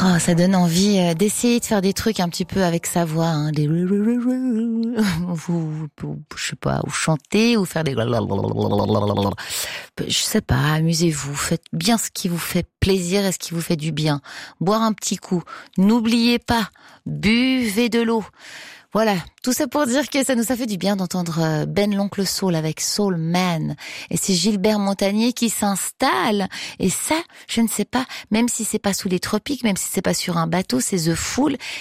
Oh, ça donne envie d'essayer de faire des trucs un petit peu avec sa voix, hein, des je sais pas, ou chanter ou faire des je sais pas, amusez-vous, faites bien ce qui vous fait plaisir et ce qui vous fait du bien. Boire un petit coup. N'oubliez pas, buvez de l'eau. Voilà, tout ça pour dire que ça nous a fait du bien d'entendre Ben l'Oncle Soul avec Soul Man. Et c'est Gilbert Montagnier qui s'installe. Et ça, je ne sais pas, même si c'est pas sous les tropiques, même si c'est pas sur un bateau, c'est The Fool.